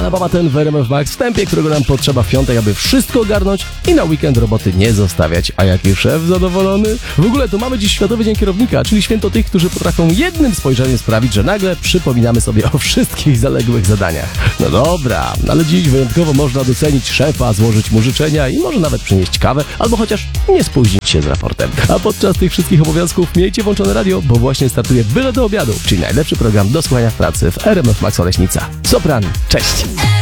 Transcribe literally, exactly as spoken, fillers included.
zabawa ten w R M F Max, wstępie, którego nam potrzeba w piątek, aby wszystko ogarnąć i na weekend roboty nie zostawiać. A jaki szef zadowolony? W ogóle to mamy dziś Światowy Dzień Kierownika, czyli święto tych, którzy potrafią jednym spojrzeniem sprawić, że nagle przypominamy sobie o wszystkich zaległych zadaniach. No dobra, ale dziś wyjątkowo można docenić szefa, złożyć mu życzenia i może nawet przynieść kawę, albo chociaż nie spóźnić się z raportem. A podczas tych wszystkich obowiązków miejcie włączone radio, bo właśnie startuje Byle do obiadu, czyli najlepszy program do słuchania w pracy w R M F Max Oleśnica. Sopran, cześć!